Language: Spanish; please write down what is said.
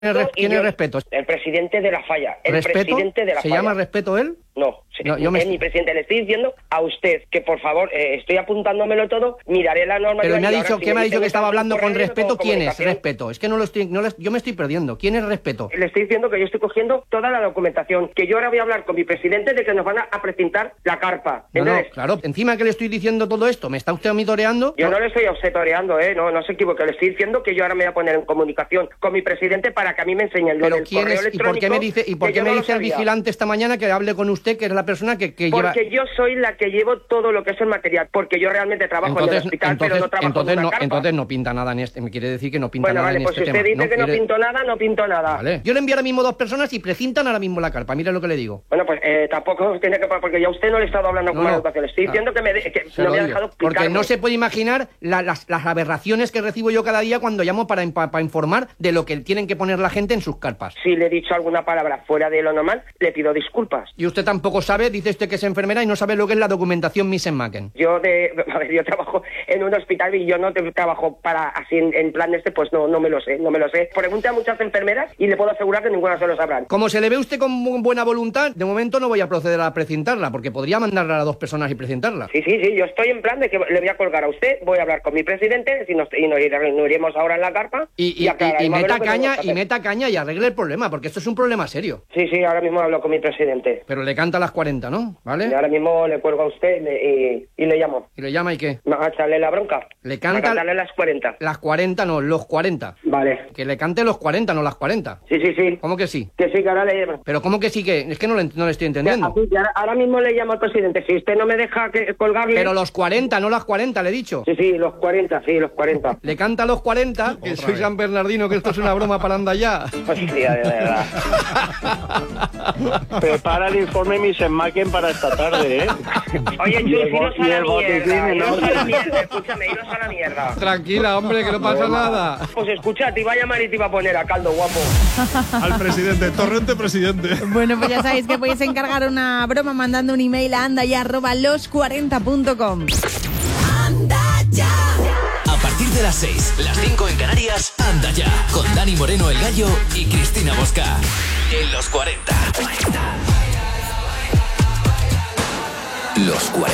¿Quién es Respeto? El presidente de la Falla. El ¿Respeto? presidente de la ¿Se Falla. llama Respeto él? No, es mi presidente. Le estoy diciendo a usted que, por favor, estoy apuntándomelo todo, miraré la norma. Pero me ha dicho que estaba hablando con Respeto. ¿Quién es Respeto? Es que yo me estoy perdiendo. ¿Quién es Respeto? Le estoy diciendo que yo estoy cogiendo toda la documentación, que yo ahora voy a hablar con mi presidente de que nos van a precintar la carpa. No, claro, encima que le estoy diciendo todo esto, ¿me está usted a mí toreando? Yo no le estoy a usted toreando, no se equivoque, le estoy diciendo que yo ahora me voy a poner en comunicación con mi presidente para que a mí me enseñen lo del correo electrónico. ¿Y por qué me dice el vigilante esta mañana que hable con usted, que es la persona que lleva...? Porque yo soy la que llevo todo lo que es el material, porque yo realmente trabajo en el hospital, pero no trabajo en una carpa. Entonces no pinta nada en este, me quiere decir que no pinta nada en este tema. Bueno, vale, pues si usted dice que no pinto nada, no pinto nada. Vale. Yo le envío ahora mismo 2 personas y precintan ahora mismo la carpa, mira lo que le digo. Bueno, pues tampoco tiene que... Porque ya usted no le he estado hablando con la educación, le estoy diciendo que no me ha dejado explicarme. Porque no se puede imaginar las aberraciones que recibo yo cada día cuando llamo para informar de lo que tienen que poner la gente en sus carpas. Si le he dicho alguna palabra fuera de lo normal, le pido disculpas. Y usted tampoco sabe, dice usted que es enfermera y no sabe lo que es la documentación Misen-Macken. Yo trabajo en un hospital y yo no trabajo para así en plan pues no me lo sé. Pregunte a muchas enfermeras y le puedo asegurar que ninguna se lo sabrán. Como se le ve usted con buena voluntad, de momento no voy a proceder a precintarla, porque podría mandarla a 2 personas y precintarla. Sí, yo estoy en plan de que le voy a colgar a usted, voy a hablar con mi presidente y nos iremos ahora en la carpa y meta caña y arregle el problema, porque esto es un problema serio. Sí, ahora mismo hablo con mi presidente. Pero le canta a las 40, ¿no? ¿Vale? Y ahora mismo le cuelgo a usted y le llamo. ¿Y le llama y qué? A echarle la bronca. Le canta... A cantarle las 40. Las 40 no, los 40. Vale. Que le cante los 40, no las 40. Sí. ¿Cómo que sí? Que sí, que ahora le llamo. ¿Pero cómo que sí que? Es que no le estoy entendiendo. Ahora mismo le llamo al presidente. Si usted no me deja colgarle... Pero los 40, no las 40, le he dicho. Sí, los 40. Le canta los 40, que soy San Bernardino, que esto es una broma para andar ya. Hostia, de verdad. Prepara el informe Misen-Macken para esta tarde, ¿eh? Oye, Chus, iros a la mierda. Escúchame, iros a la mierda. Tranquila, hombre, que no pasa nada. Pues escucha, te iba a llamar y te iba a poner a caldo, guapo. Al presidente, Torrente presidente. Bueno, pues ya sabéis que podéis encargar una broma mandando un email a andaya@los40.com. Anda ya. A partir de las 6, las 5 en Canarias, Anda ya. Con Dani Moreno, el Gallo y Cristina Bosca. En los 40. Los 40.